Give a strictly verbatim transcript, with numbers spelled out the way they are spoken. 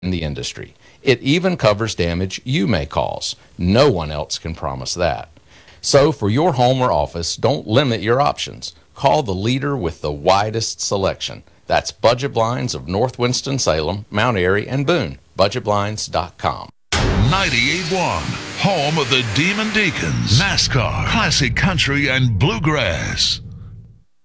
in the industry. It even covers damage you may cause. No one else can promise that. So for your home or office, don't limit your options. Call the leader with the widest selection. That's Budget Blinds of North Winston-Salem, Mount Airy, and Boone. budget blinds dot com. ninety-eight point one, home of the Demon Deacons, NASCAR, classic country, and bluegrass.